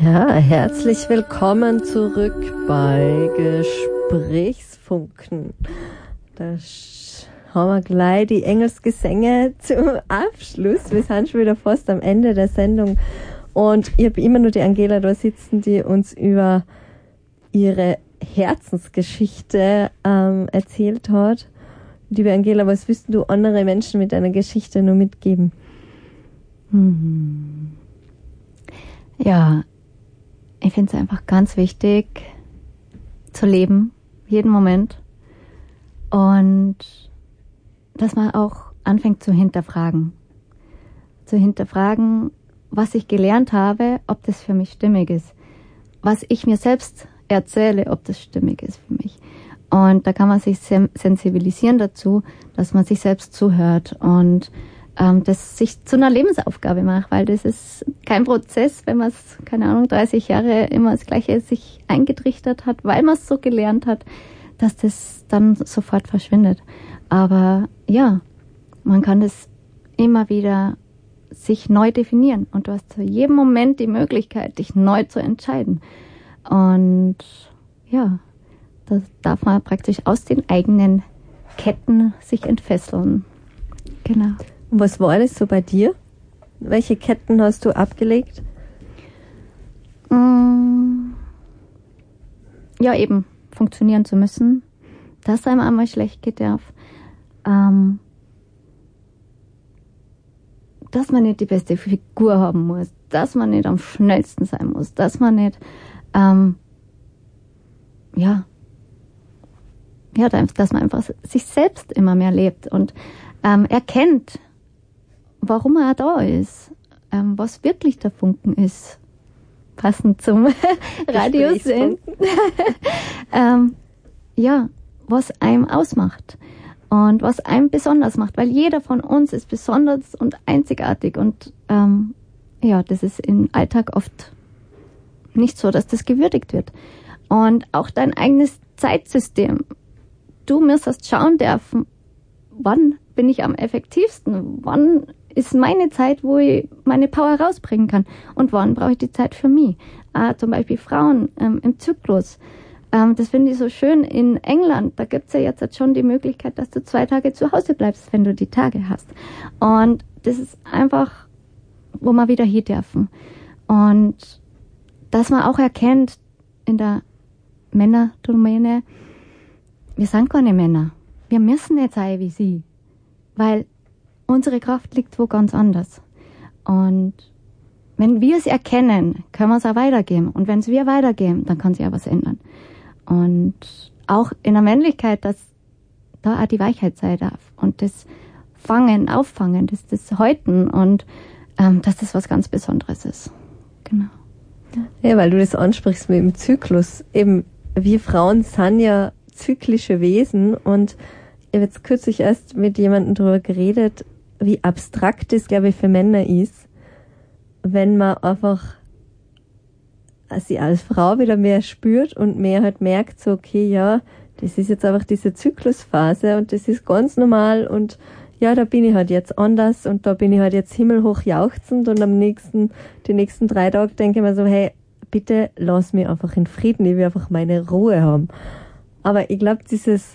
Ja, herzlich willkommen zurück bei Gesprächsfunken. Da haben wir gleich die Engelsgesänge zum Abschluss. Wir sind schon wieder fast am Ende der Sendung und ich habe immer nur die Angela da sitzen, die uns über ihre Herzensgeschichte erzählt hat. Liebe Angela, was willst du andere Menschen mit deiner Geschichte nur mitgeben? Ja, ich finde es einfach ganz wichtig, zu leben, jeden Moment. Und dass man auch anfängt zu hinterfragen. Zu hinterfragen, was ich gelernt habe, ob das für mich stimmig ist. Was ich mir selbst erzähle, ob das stimmig ist für mich. Und da kann man sich sensibilisieren dazu, dass man sich selbst zuhört und das sich zu einer Lebensaufgabe macht, weil das ist kein Prozess, wenn man es, 30 Jahre immer das Gleiche sich eingetrichtert hat, weil man es so gelernt hat, dass das dann sofort verschwindet. Aber ja, man kann das immer wieder sich neu definieren und du hast zu jedem Moment die Möglichkeit, dich neu zu entscheiden. Und ja, da darf man praktisch aus den eigenen Ketten sich entfesseln. Genau. Und was war das so bei dir? Welche Ketten hast du abgelegt? Ja, eben, funktionieren zu müssen, dass einem einmal schlecht geht darf, dass man nicht die beste Figur haben muss, dass man nicht am schnellsten sein muss, dass man nicht, dass man einfach sich selbst immer mehr lebt und erkennt, warum er da ist, was wirklich der Funken ist, passend zum Radiosenden. Was einem ausmacht und was einem besonders macht, weil jeder von uns ist besonders und einzigartig und das ist im Alltag oft nicht so, dass das gewürdigt wird. Und auch dein eigenes Zeitsystem. Du müsstest schauen dürfen, wann bin ich am effektivsten, wann ist meine Zeit, wo ich meine Power rausbringen kann und wann brauche ich die Zeit für mich. Zum Beispiel Frauen im Zyklus. Das finde ich so schön in England. Da gibt es ja jetzt schon die Möglichkeit, dass du 2 Tage zu Hause bleibst, wenn du die Tage hast. Und das ist einfach, wo wir wieder hin dürfen. Und dass man auch erkennt in der Männerdomäne, wir sind keine Männer. Wir müssen nicht sein wie sie. Weil unsere Kraft liegt wo ganz anders. Und wenn wir es erkennen, können wir es auch weitergeben. Und wenn es wir weitergeben, dann kann sich auch was ändern. Und auch in der Männlichkeit, dass da auch die Weichheit sein darf. Und das Auffangen, das Häuten und dass das was ganz Besonderes ist. Genau. Ja, weil du das ansprichst mit dem Zyklus. Eben, wir Frauen sind ja zyklische Wesen und ich habe jetzt kürzlich erst mit jemandem darüber geredet, wie abstrakt das, glaube ich, für Männer ist, wenn man einfach sie als Frau wieder mehr spürt und mehr halt merkt, so, okay, ja, das ist jetzt einfach diese Zyklusphase und das ist ganz normal und ja, da bin ich halt jetzt anders und da bin ich halt jetzt himmelhoch jauchzend und die nächsten 3 Tage denke ich mir so, hey, bitte lass mich einfach in Frieden, ich will einfach meine Ruhe haben. Aber ich glaube, dieses